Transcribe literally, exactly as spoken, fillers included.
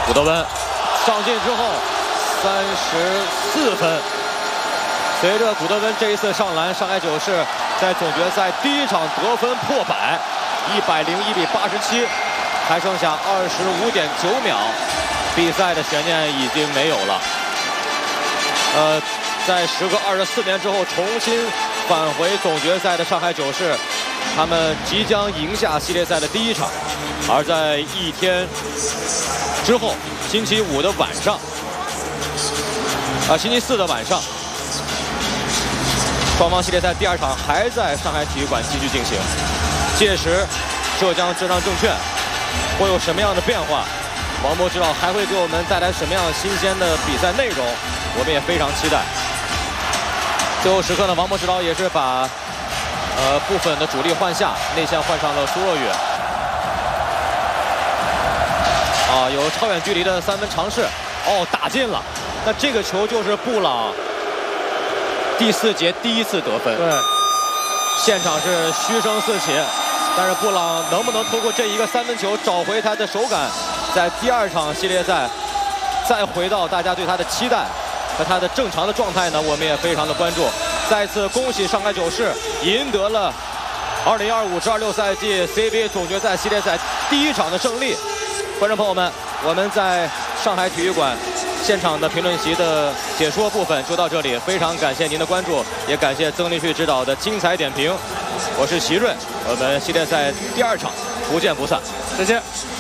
古德温上进之后三十四分。随着古德温这一次上篮，上海九世在总决赛第一场得分破百，一百零一比八十七，还剩下二十五点九秒，比赛的悬念已经没有了。呃，在时隔二十四年之后重新返回总决赛的上海九世，他们即将赢下系列赛的第一场。而在一天之后，星期五的晚上，啊、呃，星期四的晚上。双方系列赛第二场还在上海体育馆继续进行，届时浙江浙江证券会有什么样的变化？王博指导还会给我们带来什么样新鲜的比赛内容？我们也非常期待。最后时刻呢，王博指导也是把呃部分的主力换下，内线换上了苏若雨。啊，有超远距离的三分尝试，哦，打进了。那这个球就是布朗第四节第一次得分， 对， 现场是嘘声四起，但是布朗能不能通过这一个三分球找回他的手感，在第二场系列赛再回到大家对他的期待和他的正常的状态呢？我们也非常的关注。再次恭喜上海九世赢得了二零二五至二六赛季 C B A 总决赛系列赛第一场的胜利。观众朋友们，我们在上海体育馆现场的评论席的解说部分就到这里，非常感谢您的关注，也感谢曾立旭指导的精彩点评。我是席润，我们系列赛第二场不见不散， 再见。